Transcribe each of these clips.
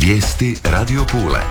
Vijesti Radio Pule.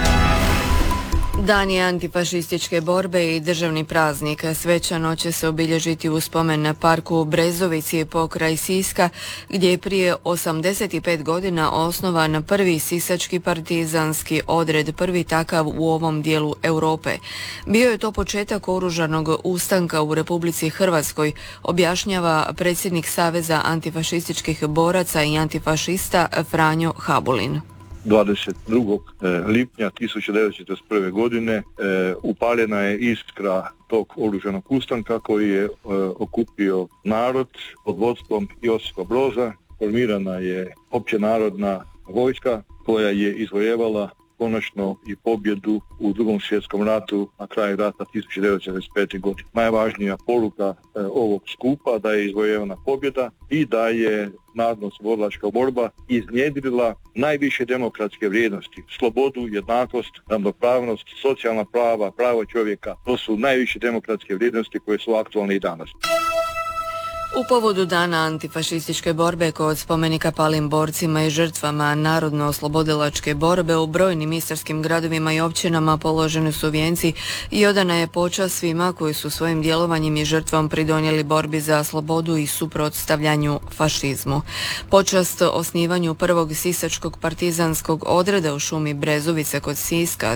Dan je antifašističke borbe i državni praznik. Svečano će se obilježiti u spomen na parku Brezovici pokraj Siska, gdje je prije 85 godina osnovan prvi sisački partizanski odred, prvi takav u ovom dijelu Europe. Bio je to početak oružanog ustanka u Republici Hrvatskoj, objašnjava predsjednik Saveza antifašističkih boraca i antifašista Franjo Habulin. 22. lipnja 1941. godine upaljena je iskra tog oružanog ustanka koji je okupio narod pod vodstvom Josipa Broza. Formirana je općenarodna vojska koja je izvojevala konačno i pobjedu u Drugom svjetskom ratu na kraju rata 1945. godine. Najvažnija poruka ovog skupa da je izvojevana pobjeda i da je narodno-oslobodilačka borba iznjedrila najviše demokratske vrijednosti. Slobodu, jednakost, ravnopravnost, socijalna prava, pravo čovjeka. To su najviše demokratske vrijednosti koje su aktualne i danas. U povodu dana antifašističke borbe kod spomenika palim borcima i žrtvama narodno-oslobodilačke borbe u brojnim istarskim gradovima i općinama položeni su vijenci i odana je počast svima koji su svojim djelovanjem i žrtvom pridonijeli borbi za slobodu i suprotstavljanju fašizmu. Počast osnivanju prvog sisačkog partizanskog odreda u šumi Brezovice kod Siska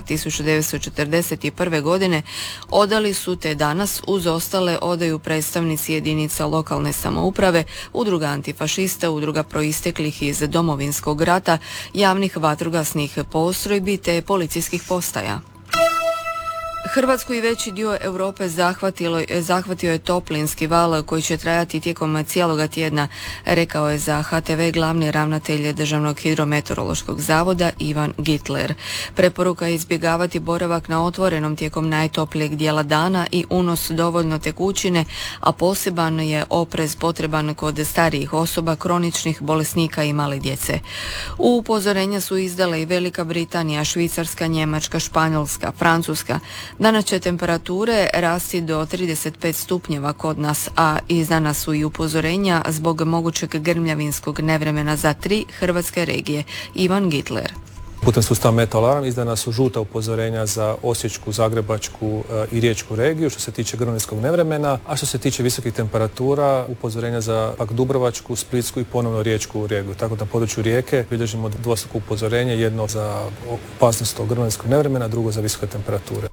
1941. godine odali su te danas uz ostale odaju predstavnici jedinica lokalne samouprave, udruga antifašista, udruga proisteklih iz Domovinskog rata, javnih vatrogasnih postrojbi te policijskih postaja. Hrvatsku i veći dio Europe zahvatio je toplinski val koji će trajati tijekom cijeloga tjedna, rekao je za HTV glavni ravnatelj Državnog hidrometeorološkog zavoda Ivan Gitler. Preporuka je izbjegavati boravak na otvorenom tijekom najtoplijeg dijela dana i unos dovoljno tekućine, a poseban je oprez potreban kod starijih osoba, kroničnih bolesnika i male djece. U upozorenja su izdale i Velika Britanija, Švicarska, Njemačka, Španjolska, Francuska. Danas će temperature rasti do 35 stupnjeva kod nas, a izdana su i upozorenja zbog mogućeg grmljavinskog nevremena za 3 hrvatske regije. Ivan Gitler. Putem sustava Meteoalarm izdana su žuta upozorenja za Osječku, Zagrebačku i Riječku regiju što se tiče grmljavinskog nevremena, a što se tiče visokih temperatura upozorenja za pak Dubrovačku, Splitsku i ponovno Riječku regiju. Tako da na području Rijeke bilježimo dvostruko upozorenje, jedno za opasnost od grmljavinskog nevremena, drugo za visoke temperature.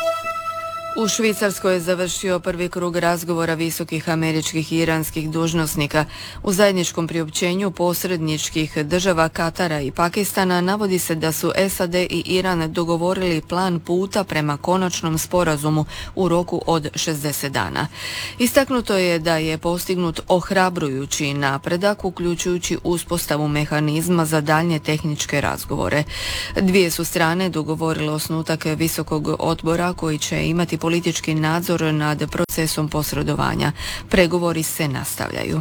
U Švicarskoj je završio prvi krug razgovora visokih američkih i iranskih dužnosnika. U zajedničkom priopćenju posredničkih država Katara i Pakistana navodi se da su SAD i Iran dogovorili plan puta prema konačnom sporazumu u roku od 60 dana. Istaknuto je da je postignut ohrabrujući napredak, uključujući uspostavu mehanizma za daljnje tehničke razgovore. Dvije su strane dogovorile osnutak visokog odbora koji će imati politički nadzor nad procesom posredovanja. Pregovori se nastavljaju.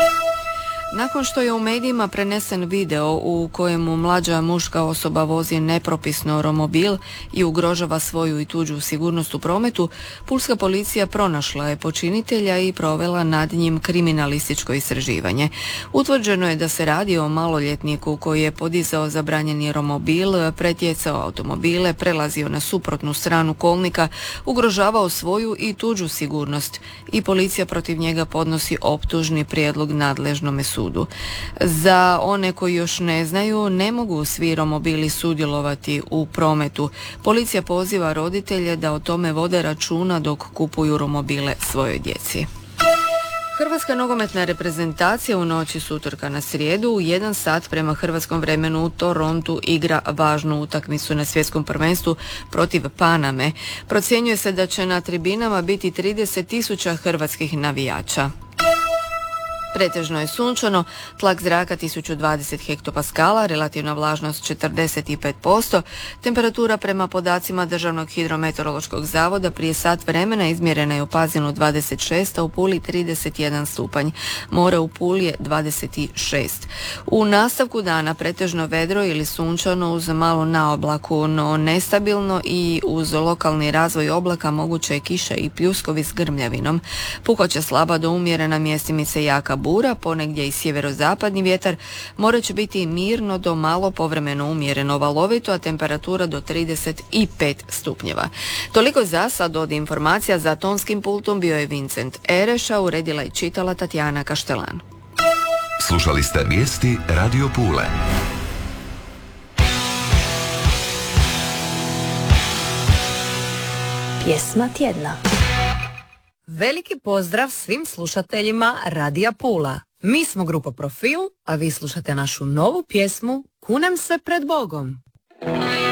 Nakon što je u medijima prenesen video u kojemu mlađa muška osoba vozi nepropisno romobil i ugrožava svoju i tuđu sigurnost u prometu, pulska policija pronašla je počinitelja i provela nad njim kriminalističko istraživanje. Utvrđeno je da se radi o maloljetniku koji je podizao zabranjeni romobil, pretjecao automobile, prelazio na suprotnu stranu kolnika, ugrožavao svoju i tuđu sigurnost i policija protiv njega podnosi optužni prijedlog nadležnome sudu. Za one koji još ne znaju, ne mogu svi romobili sudjelovati u prometu. Policija poziva roditelje da o tome vode računa dok kupuju romobile svojoj djeci. Hrvatska nogometna reprezentacija u noći s utorka na srijedu u 1 sat prema hrvatskom vremenu u Torontu igra važnu utakmicu na svjetskom prvenstvu protiv Paname. Procjenjuje se da će na tribinama biti 30.000 hrvatskih navijača. Pretežno je sunčano, tlak zraka 1020 hektopaskala, relativna vlažnost 45%, temperatura prema podacima Državnog hidrometeorološkog zavoda prije sat vremena izmjerena je u Pazinu 26, a u Puli 31 stupanj. More u Puli je 26. U nastavku dana pretežno vedro ili sunčano uz malo naoblaku, no nestabilno i uz lokalni razvoj oblaka moguće je kiša i pljuskovi s grmljavinom. Puhoće slaba do umjerena, mjestimice jaka bura, ponegdje i sjeverozapadni vjetar, more će biti mirno do malo povremeno umjereno valovito, a temperatura do 35 stupnjeva. Toliko za sad. Od informacija za tonskim pultom bio je Vincent Ereša, uredila i čitala Tatjana Kaštelan. Slušali ste vijesti Radio Pule. Pjesma tjedna. Veliki pozdrav svim slušateljima Radija Pula. Mi smo grupa Profil, a vi slušate našu novu pjesmu Kunem se pred Bogom.